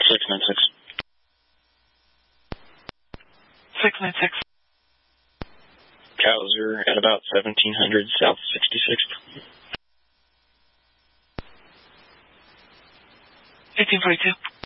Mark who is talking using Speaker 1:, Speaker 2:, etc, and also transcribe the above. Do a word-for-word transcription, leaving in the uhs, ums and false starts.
Speaker 1: six nine six.
Speaker 2: six nine six.
Speaker 1: Cowser at about seventeen hundred South sixty-sixth.
Speaker 2: eighteen forty-two.